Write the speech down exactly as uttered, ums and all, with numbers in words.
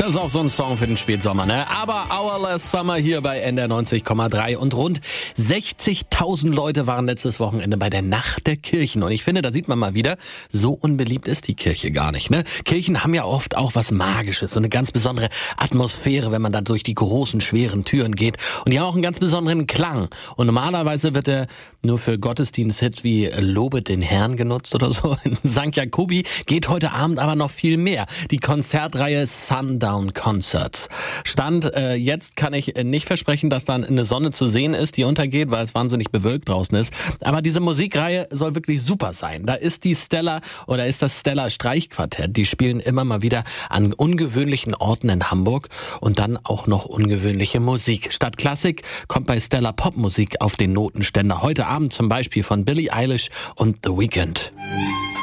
ist auch so ein Song für den Spätsommer, ne? Aber Our Last Summer hier bei N D R neunzig Komma drei und rund sechzigtausend Leute waren letztes Wochenende bei der Nacht der Kirchen. Und ich finde, da sieht man mal wieder, so unbeliebt ist die Kirche gar nicht, ne? Kirchen haben ja oft auch was Magisches, so eine ganz besondere Atmosphäre, wenn man da durch die großen, schweren Türen geht. Und die haben auch einen ganz besonderen Klang. Und normalerweise wird er nur für Gottesdiensthits wie Lobet den Herrn genutzt oder so. In Sankt Jakobi geht heute Abend aber noch viel mehr. Die Konzertreihe Sundown Concerts. Stand äh, jetzt kann ich nicht versprechen, dass dann eine Sonne zu sehen ist, die untergeht, weil es wahnsinnig bewölkt draußen ist. Aber diese Musikreihe soll wirklich super sein. Da ist die Stella oder ist das Stella Streichquartett. Die spielen immer mal wieder an ungewöhnlichen Orten in Hamburg und dann auch noch ungewöhnliche Musik. Statt Klassik kommt bei Stella Popmusik auf den Notenständer. Heute Abend zum Beispiel von Billie Eilish und The Weeknd.